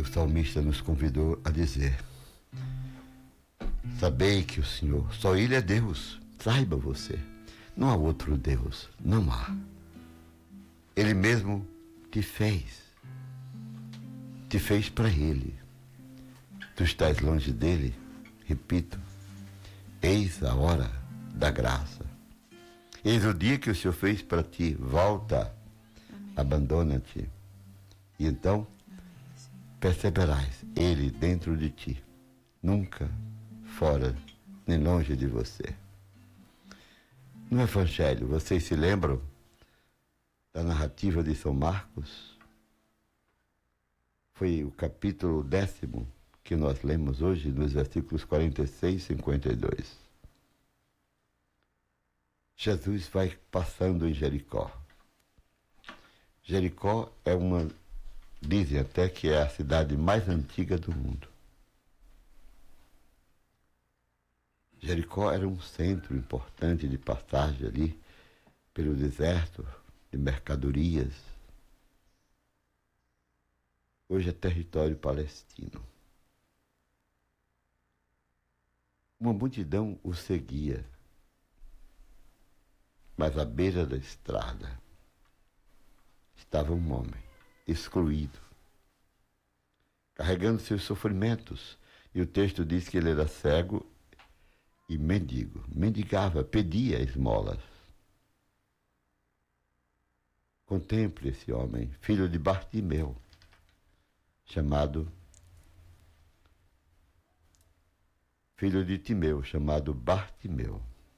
o salmista nos convidou a dizer: sabei que o Senhor, só Ele é Deus, saiba você, não há outro Deus, não há. Ele mesmo te fez para Ele. Tu estás longe dele, repito, eis a hora da graça. Eis o dia que o Senhor fez para ti, volta, abandona-te, e então perceberás Ele dentro de ti, nunca fora nem longe de você. No Evangelho, vocês se lembram da narrativa de São Marcos? Foi o capítulo 10º que nós lemos hoje, nos versículos 46 e 52. Jesus vai passando em Jericó. Jericó é dizem até que é a cidade mais antiga do mundo. Jericó era um centro importante de passagem ali pelo deserto, de mercadorias. Hoje é território palestino. Uma multidão o seguia, mas à beira da estrada estava um homem excluído, carregando seus sofrimentos, e o texto diz que ele era cego e mendigo, mendigava, pedia esmolas. Contemple esse homem, filho de Bartimeu, filho de Timeu, chamado Bartimeu.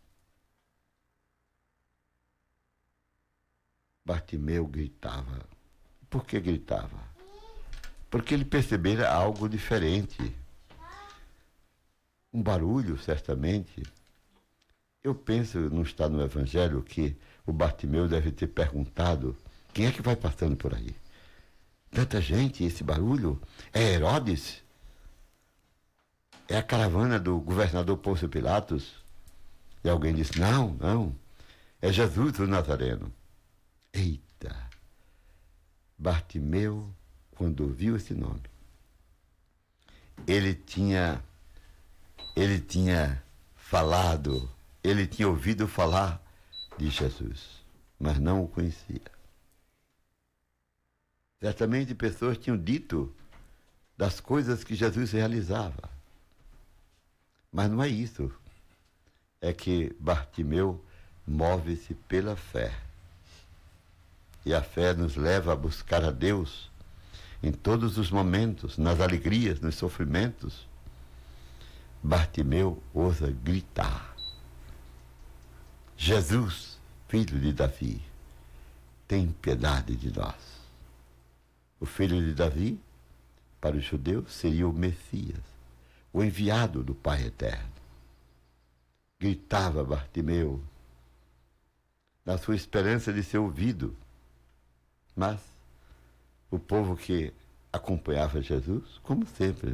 Bartimeu gritava. Por que gritava? Porque ele percebera algo diferente. Um barulho, certamente. Eu penso, não está no Evangelho, que o Bartimeu deve ter perguntado: quem é que vai passando por aí? Tanta gente, esse barulho? É Herodes? É a caravana do governador Pôncio Pilatos? E alguém disse: não, é Jesus o Nazareno. Eita! Bartimeu, quando ouviu esse nome, ele tinha ouvido falar de Jesus, mas não o conhecia. Certamente pessoas tinham dito das coisas que Jesus realizava, mas não é isso. É que Bartimeu move-se pela fé. E a fé nos leva a buscar a Deus em todos os momentos, nas alegrias, nos sofrimentos. Bartimeu ousa gritar: Jesus, filho de Davi, tem piedade de nós. O filho de Davi, para os judeus, seria o Messias, o enviado do Pai Eterno. Gritava Bartimeu, na sua esperança de ser ouvido. Mas o povo que acompanhava Jesus, como sempre,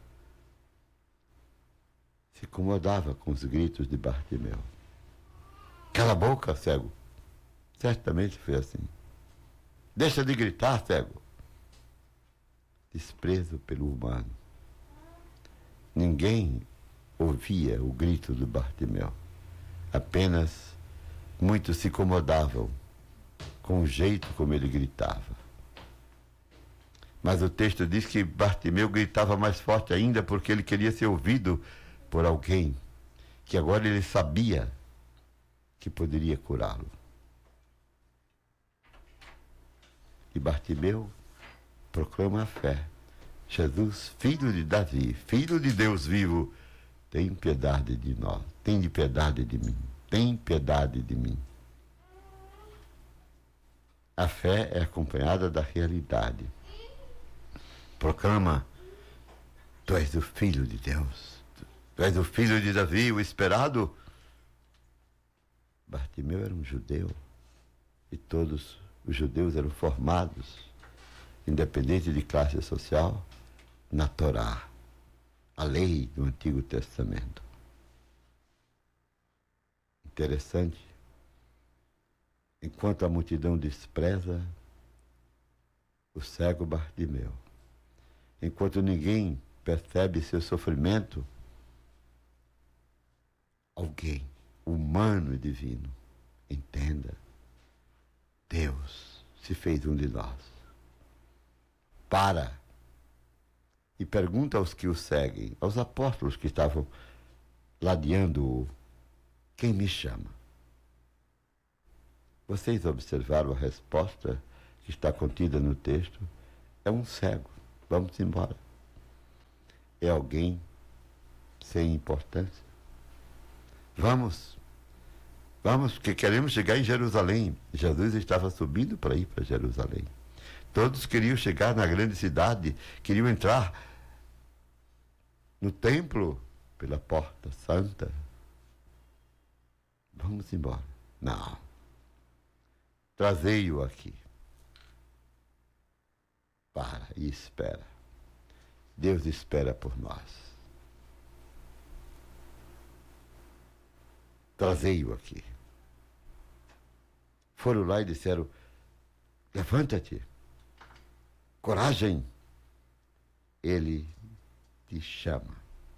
se incomodava com os gritos de Bartimeu. Cala a boca, cego. Certamente foi assim. Deixa de gritar, cego. Desprezo pelo humano. Ninguém ouvia o grito de Bartimeu. Apenas muitos se incomodavam com o jeito como ele gritava. Mas o texto diz que Bartimeu gritava mais forte ainda porque ele queria ser ouvido por alguém que agora ele sabia que poderia curá-lo. E Bartimeu proclama a fé: Jesus, filho de Davi, filho de Deus vivo, tem piedade de nós, tem de piedade de mim, tem piedade de mim. A fé é acompanhada da realidade. Proclama: tu és o Filho de Deus, tu és o Filho de Davi, o esperado. Bartimeu era um judeu, e todos os judeus eram formados, independente de classe social, na Torá, a lei do Antigo Testamento. Interessante. Enquanto a multidão despreza o cego Bartimeu, enquanto ninguém percebe seu sofrimento, alguém humano e divino, entenda, Deus se fez um de nós. Para e pergunta aos que o seguem, aos apóstolos que estavam ladeando-o, quem me chama? Vocês observaram a resposta que está contida no texto? É um cego. Vamos embora. É alguém sem importância. Vamos, porque queremos chegar em Jerusalém. Jesus estava subindo para ir para Jerusalém. Todos queriam chegar na grande cidade, queriam entrar no templo pela porta santa. Vamos embora. Não. Trazei-o aqui. Para e espera. Deus espera por nós. Trazei-o aqui. Foram lá e disseram, levanta-te. Coragem. Ele te chama.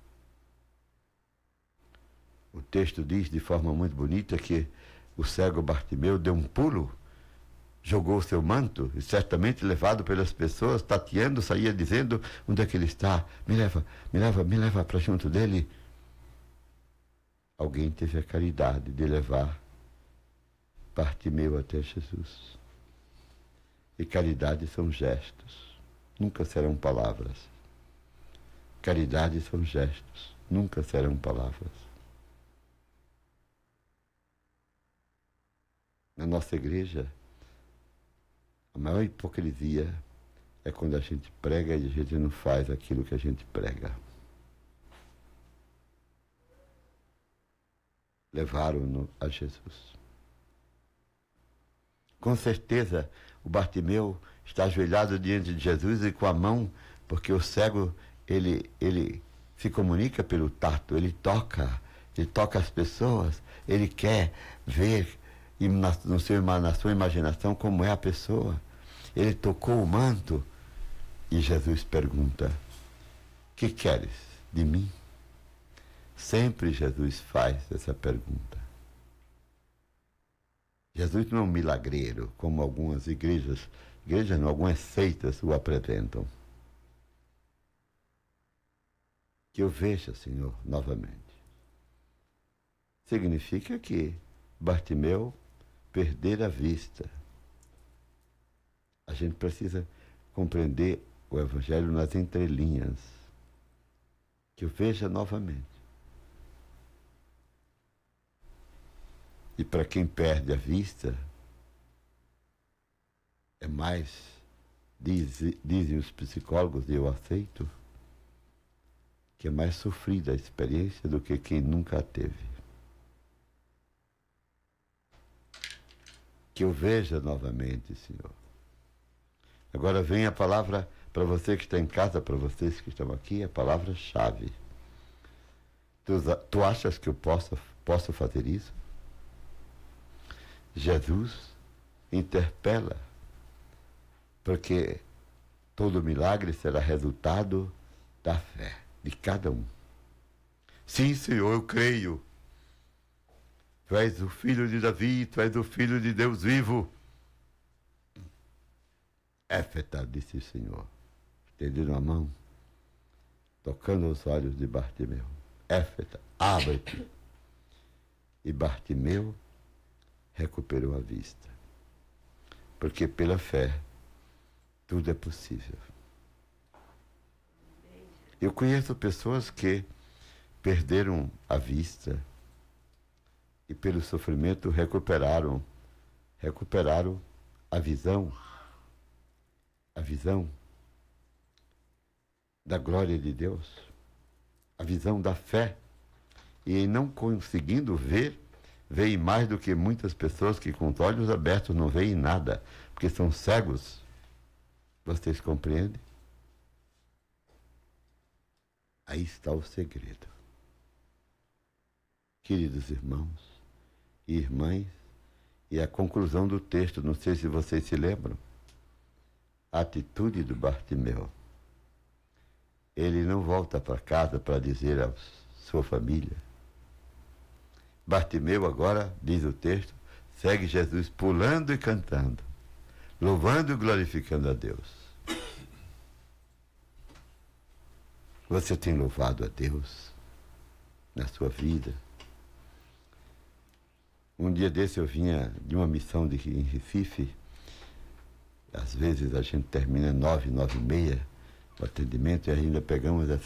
O texto diz de forma muito bonita que o cego Bartimeu deu um pulo, jogou o seu manto e certamente levado pelas pessoas, tateando, saía dizendo, onde é que ele está? Me leva para junto dele. Alguém teve a caridade de levar Bartimeu até Jesus. E caridade são gestos, nunca serão palavras. Caridade são gestos, nunca serão palavras. Na nossa igreja, a maior hipocrisia é quando a gente prega e a gente não faz aquilo que a gente prega. Levaram-no a Jesus. Com certeza, o Bartimeu está ajoelhado diante de Jesus e com a mão, porque o cego, ele se comunica pelo tato, ele toca as pessoas, ele quer ver na sua imaginação como é a pessoa. Ele tocou o manto e Jesus pergunta, que queres de mim? Sempre Jesus faz essa pergunta. Jesus não é um milagreiro, como algumas algumas seitas o apresentam. Que eu veja, Senhor, novamente. Significa que Bartimeu perder a vista. A gente precisa compreender o Evangelho nas entrelinhas. Que eu veja novamente. E para quem perde a vista, é mais, dizem os psicólogos, e eu aceito, que é mais sofrida a experiência do que quem nunca a teve. Que eu veja novamente, Senhor. Agora vem a palavra para você que está em casa, para vocês que estão aqui, a palavra-chave. Tu achas que eu posso fazer isso? Jesus interpela, porque todo milagre será resultado da fé de cada um. Sim, Senhor, eu creio. Tu és o filho de Davi, tu és o filho de Deus vivo. Éfeta, disse o Senhor, estendendo a mão, tocando os olhos de Bartimeu. Éfeta, abre-te. E Bartimeu recuperou a vista. Porque pela fé, tudo é possível. Eu conheço pessoas que perderam a vista e pelo sofrimento recuperaram a visão da glória de Deus, a visão da fé, e não conseguindo ver, veem mais do que muitas pessoas que com os olhos abertos não veem nada, porque são cegos. Vocês compreendem? Aí está o segredo. Queridos irmãos e irmãs, e a conclusão do texto, não sei se vocês se lembram, a atitude do Bartimeu. ele não volta para casa para dizer à sua família. Bartimeu agora, diz o texto, segue Jesus pulando e cantando, louvando e glorificando a Deus. Você tem louvado a Deus na sua vida? Um dia desse eu vinha de uma missão em Recife. Às vezes a gente termina 9, 9h30 o atendimento e ainda pegamos essa